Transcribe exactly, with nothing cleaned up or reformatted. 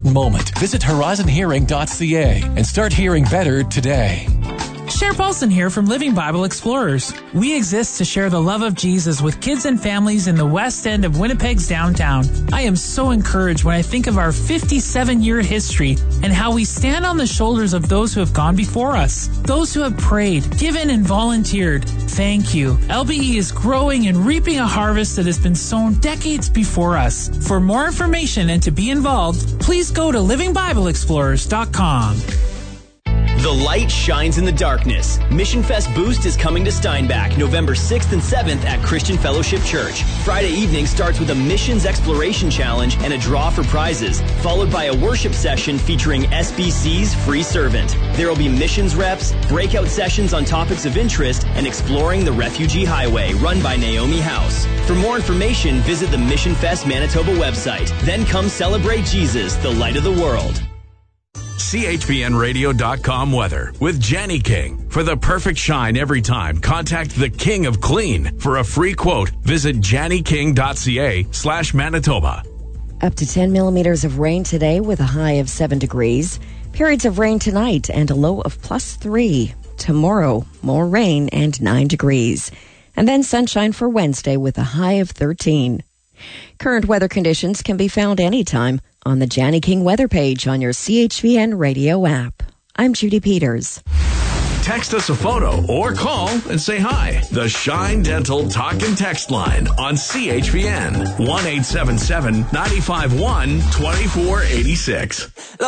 moment. Visit horizon hearing dot c a and start hearing better today. Cher Paulson here from Living Bible Explorers. We exist to share the love of Jesus with kids and families in the west end of Winnipeg's downtown. I am so encouraged when I think of our fifty-seven-year history and how we stand on the shoulders of those who have gone before us, those who have prayed, given, and volunteered. Thank you. L B E is growing and reaping a harvest that has been sown decades before us. For more information and to be involved, please go to living bible explorers dot com. The light shines in the darkness. Mission Fest Boost is coming to Steinbach, November sixth and seventh at Christian Fellowship Church. Friday evening starts with a missions exploration challenge and a draw for prizes, followed by a worship session featuring S B C's Free Servant. There will be missions reps, breakout sessions on topics of interest, and exploring the Refugee Highway, run by Naomi House. For more information, visit the Mission Fest Manitoba website. Then come celebrate Jesus, the light of the world. C H B N radio dot com weather with Janny King. For the perfect shine every time, contact the King of Clean. For a free quote, visit janny king dot c a slash Manitoba. Up to ten millimeters of rain today with a high of seven degrees. Periods of rain tonight and a low of plus three. Tomorrow, more rain and nine degrees. And then sunshine for Wednesday with a high of thirteen. Current weather conditions can be found anytime on the Janny King weather page on your C H V N radio app. I'm Judy Peters. Text us a photo or call and say hi. The Shine Dental Talk and Text line on C H V N. one eight seven seven, nine five one, two four eight six.